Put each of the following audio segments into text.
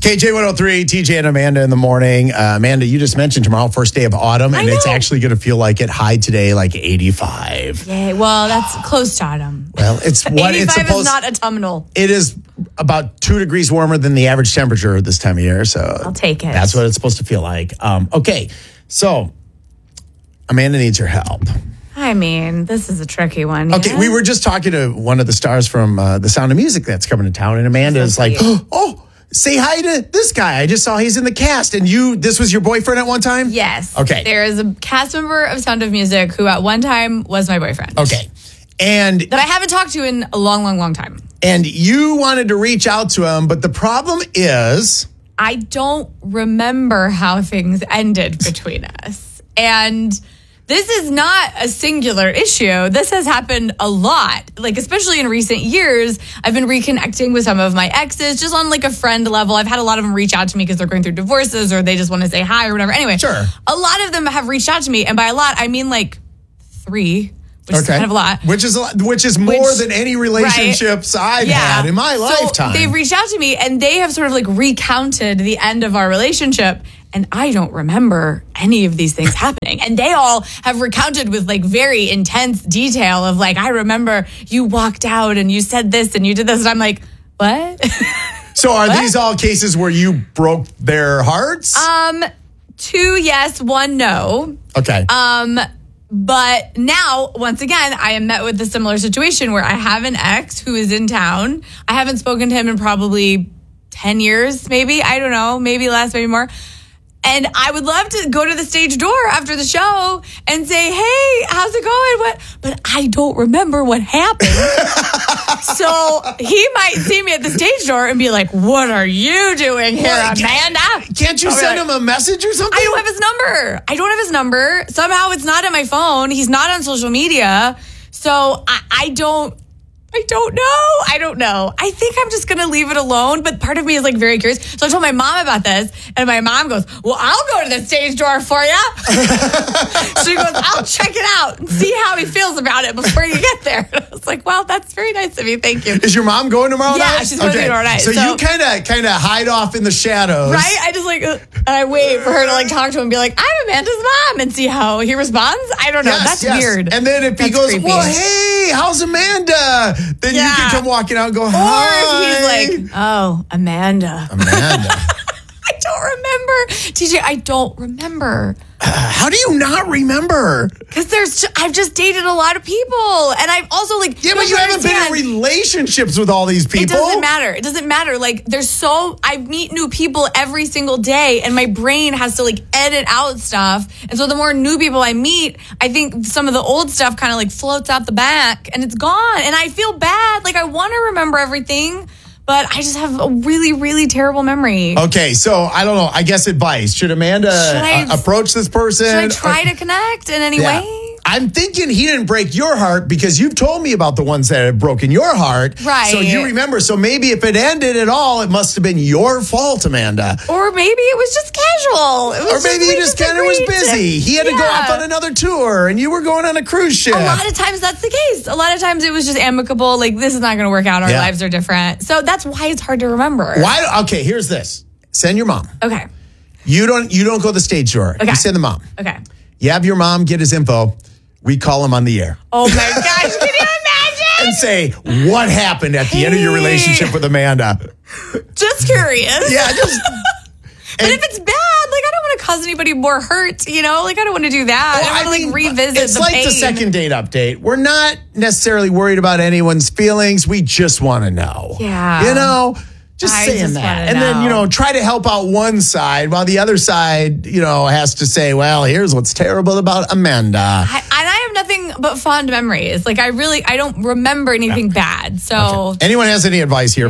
KJ 103, TJ and Amanda in the morning. Amanda, you just mentioned tomorrow, first day of autumn, and it's actually going to feel like it high today, like 85. Yeah, well, that's close to autumn. Well, it's what 85 it's supposed. Is not autumnal. It is about 2 degrees warmer than the average temperature this time of year, so I'll take it. That's what it's supposed to feel like. Okay, so Amanda needs your help. I mean, this is a tricky one. Okay, yeah? we were just talking to one of the stars from The Sound of Music that's coming to town, and Amanda is like, oh, say hi to this guy. I just saw he's in the cast. And this was your boyfriend at one time? Yes. Okay. There is a cast member of Sound of Music who at one time was my boyfriend. Okay. And that I haven't talked to in a long, long, long time. And you wanted to reach out to him, but the problem is I don't remember how things ended between us. And this is not a singular issue. This has happened a lot. Like, especially in recent years, I've been reconnecting with some of my exes just on like a friend level. I've had a lot of them reach out to me because they're going through divorces or they just want to say hi or whatever. Anyway, sure. A lot of them have reached out to me. And by a lot, I mean like 3, which is kind of a lot. Which is more than any relationships I've had in my lifetime. They've reached out to me and they have sort of like recounted the end of our relationship. And I don't remember any of these things happening. And they all have recounted with like very intense detail of like, I remember you walked out and you said this and you did this. And I'm like, what? So are these all cases where you broke their hearts? 2 yes, 1 no. Okay. But now, once again, I am met with a similar situation where I have an ex who is in town. I haven't spoken to him in probably 10 years, maybe. I don't know. Maybe less, maybe more. And I would love to go to the stage door after the show and say, hey, how's it going? But I don't remember what happened. So he might see me at the stage door and be like, what are you doing here, Amanda? Can't you send him a message or something? I don't have his number. Somehow it's not on my phone. He's not on social media. So I don't know. I think I'm just going to leave it alone. But part of me is like very curious. So I told my mom about this. And my mom goes, well, I'll go to the stage door for you. She goes, I'll check it out and see how he feels about it before you get there. And I was like, well, that's very nice of you. Thank you. Is your mom going tomorrow night? Yeah, she's going tomorrow night. So you kind of hide off in the shadows. Right? I just and I wait for her to like talk to him and be like, I'm Amanda's mom, and see how he responds. I don't know. Yes, that's weird. And then if he goes, creepy. well, hey, how's Amanda? Then you can come walking out and go, hi. Or if he's like, oh, Amanda. I don't remember. TJ, I don't remember. How do you not remember? Because I've just dated a lot of people. And I've also like... Yeah, but you haven't been in relationships with all these people. It doesn't matter. Like, I meet new people every single day and my brain has to like edit out stuff. And so the more new people I meet, I think some of the old stuff kind of like floats out the back and it's gone. And I feel bad. Like, I want to remember everything, but I just have a really, really terrible memory. Okay, so I don't know. I guess advice. Should Amanda approach this person? Should I try to connect in any way? I'm thinking he didn't break your heart because you've told me about the ones that have broken your heart. Right. So you remember. So maybe if it ended at all, it must have been your fault, Amanda. Or maybe it was just casual. Or maybe he just kind of was busy. He had to go off on another tour and you were going on a cruise ship. A lot of times that's the case. A lot of times it was just amicable. Like, this is not going to work out. Our lives are different. So that's why it's hard to remember. Why? Okay, here's this. Send your mom. Okay. You don't go to the stage door. Okay. You send the mom. Okay. You have your mom get his info. We call him on the air. Oh my gosh, can you imagine? And say, what happened at the end of your relationship with Amanda? Just curious. Yeah, but if it's bad, like, I don't want to cause anybody more hurt, you know? Like, I don't want to do that. I don't want to, like, revisit the pain. It's like the second date update. We're not necessarily worried about anyone's feelings. We just want to know. Yeah. You know? Just saying that. And then, try to help out one side while the other side, has to say, well, here's what's terrible about Amanda. I have nothing but fond memories. Like, I don't remember anything bad. So, anyone has any advice here,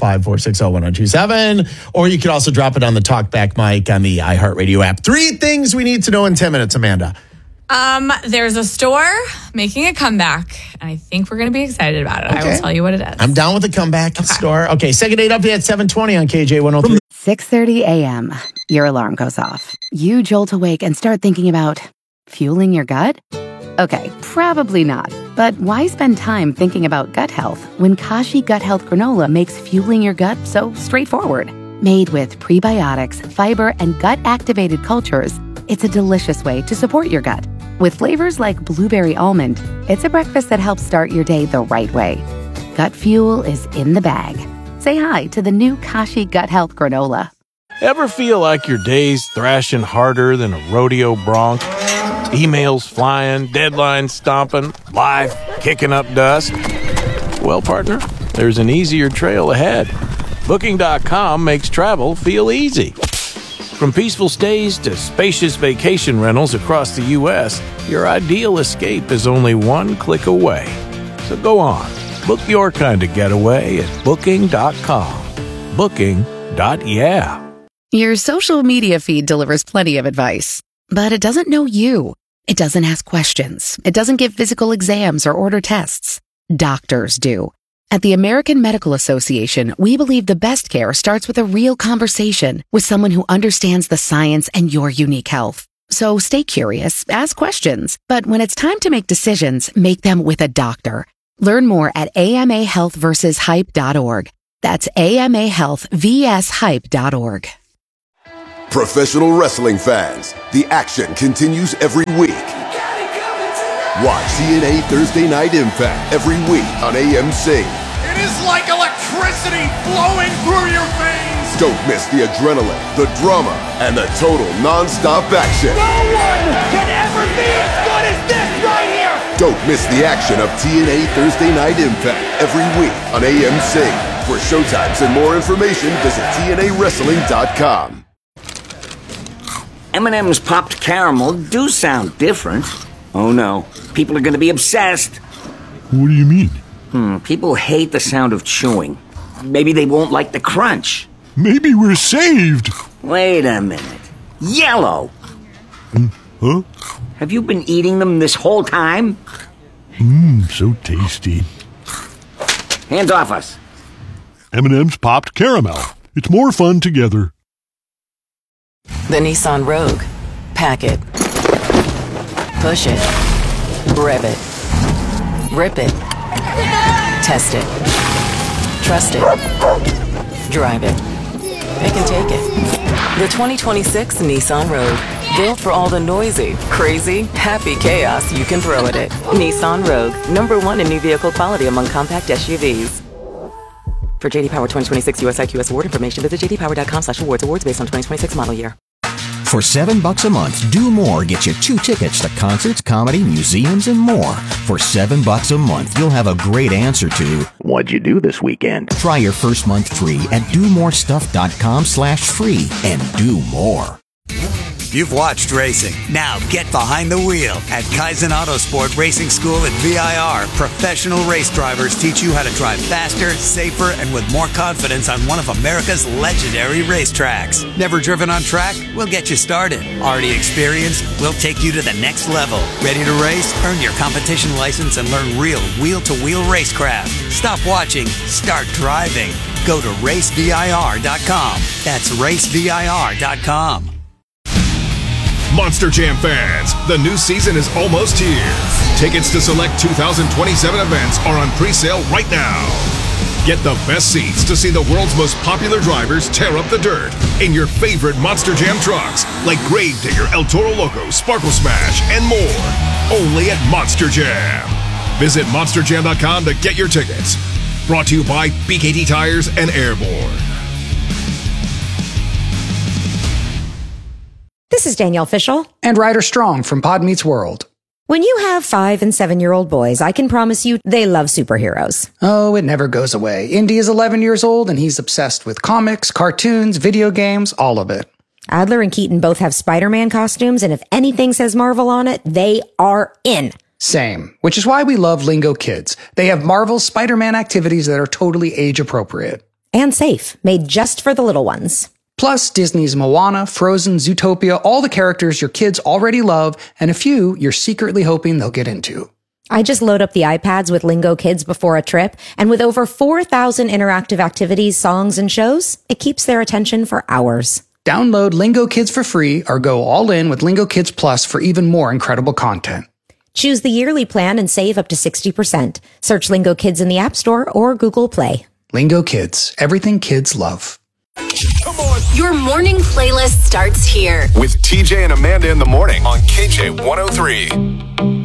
405-460-1027, or you could also drop it on the TalkBack mic on the iHeartRadio app. 3 things we need to know in 10 minutes, Amanda. There's a store making a comeback, and I think we're going to be excited about it. Okay. I will tell you what it is. I'm down with the comeback store. Okay, second date update at 7:20 on KJ 103. 6:30 a.m. Your alarm goes off. You jolt awake and start thinking about fueling your gut? Okay, probably not. But why spend time thinking about gut health when Kashi Gut Health Granola makes fueling your gut so straightforward? Made with prebiotics, fiber, and gut-activated cultures, it's a delicious way to support your gut. With flavors like blueberry almond, it's a breakfast that helps start your day the right way. Gut Fuel is in the bag. Say hi to the new Kashi Gut Health Granola. Ever feel like your day's thrashing harder than a rodeo bronc? Emails flying, deadlines stomping, life kicking up dust? Well, partner, there's an easier trail ahead. Booking.com makes travel feel easy. From peaceful stays to spacious vacation rentals across the U.S., your ideal escape is only one click away. So go on, book your kind of getaway at Booking.com. Booking.yeah. Your social media feed delivers plenty of advice, but it doesn't know you. It doesn't ask questions. It doesn't give physical exams or order tests. Doctors do. At the American Medical Association, we believe the best care starts with a real conversation with someone who understands the science and your unique health. So stay curious, ask questions, but when it's time to make decisions, make them with a doctor. Learn more at amahealthversushype.org. That's amahealthvshype.org. Professional wrestling fans, the action continues every week. Watch TNA Thursday Night Impact every week on AMC. It is like electricity flowing through your veins. Don't miss the adrenaline, the drama, and the total non-stop action. No one can ever be as good as this right here. Don't miss the action of TNA Thursday Night Impact every week on AMC. For showtimes and more information, visit TNAWrestling.com. M&M's popped caramel do sound different. Oh no, people are going to be obsessed. What do you mean? People hate the sound of chewing. Maybe they won't like the crunch. Maybe we're saved. Wait a minute. Yellow! Huh? Have you been eating them this whole time? So tasty. Hands off us. M&M's popped caramel. It's more fun together. The Nissan Rogue. Pack it. Push it. Rev it. Rip it. Test it. Trust it. Drive it. Pick and take it. The 2026 Nissan Rogue. Built for all the noisy, crazy, happy chaos you can throw at it. Nissan Rogue. #1 in new vehicle quality among compact SUVs. For JD Power 2026 US IQS award information, visit jdpower.com/awards. Awards based on 2026 model year. For $7 a month, Do More gets you 2 tickets to concerts, comedy, museums, and more. For $7 a month, you'll have a great answer to what'd you do this weekend? Try your first month free at domorestuff.com/free and do more. You've watched racing. Now get behind the wheel. At Kaizen Autosport Racing School at VIR, professional race drivers teach you how to drive faster, safer, and with more confidence on one of America's legendary racetracks. Never driven on track? We'll get you started. Already experienced? We'll take you to the next level. Ready to race? Earn your competition license and learn real wheel-to-wheel racecraft. Stop watching. Start driving. Go to racevir.com. That's racevir.com. Monster Jam fans, the new season is almost here. Tickets to select 2027 events are on pre-sale right now. Get the best seats to see the world's most popular drivers tear up the dirt in your favorite Monster Jam trucks like Gravedigger, El Toro Loco, Sparkle Smash, and more. Only at Monster Jam. Visit monsterjam.com to get your tickets. Brought to you by BKT Tires and Airborne. This is Danielle Fishel. And Ryder Strong from Pod Meets World. When you have 5- and 7-year-old boys, I can promise you they love superheroes. Oh, it never goes away. Indy is 11 years old and he's obsessed with comics, cartoons, video games, all of it. Adler and Keaton both have Spider-Man costumes, and if anything says Marvel on it, they are in. Same, which is why we love Lingo Kids. They have Marvel's Spider-Man activities that are totally age appropriate. And safe, made just for the little ones. Plus, Disney's Moana, Frozen, Zootopia, all the characters your kids already love, and a few you're secretly hoping they'll get into. I just load up the iPads with Lingo Kids before a trip, and with over 4,000 interactive activities, songs, and shows, it keeps their attention for hours. Download Lingo Kids for free or go all in with Lingo Kids Plus for even more incredible content. Choose the yearly plan and save up to 60%. Search Lingo Kids in the App Store or Google Play. Lingo Kids, everything kids love. Come on. Your morning playlist starts here. With TJ and Amanda in the morning on KJ 103.